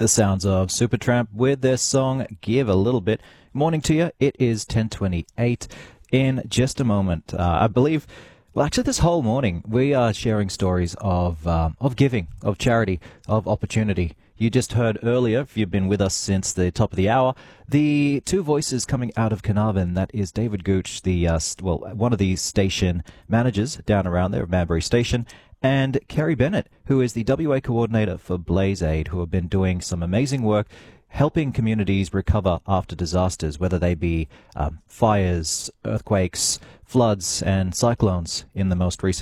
The sounds of Supertramp with their song Give a Little Bit. Morning to you. It is 10:28. In just a moment, I believe, well, actually this whole morning, we are sharing stories of giving, of charity, of opportunity. You just heard earlier, if you've been with us since the top of the hour, the two voices coming out of Carnarvon. That is David Gooch, the one of the station managers down around there, Manbury Station, and Kerry Bennett, who is the WA coordinator for Blaze Aid, who have been doing some amazing work helping communities recover after disasters, whether they be fires, earthquakes, floods, and cyclones in the most recent